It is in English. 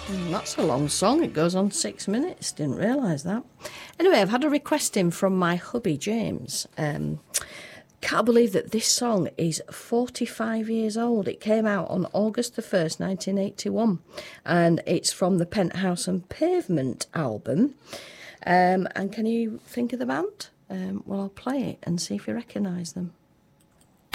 That's a long song. It goes on 6 minutes. Didn't realise that. Anyway, I've had a request in from my hubby, James. Can't believe that this song is 45 years old. It came out on August the 1st, 1981. And it's from the Penthouse and Pavement album. And can you think of the band? Well, I'll play it and see if you recognise them.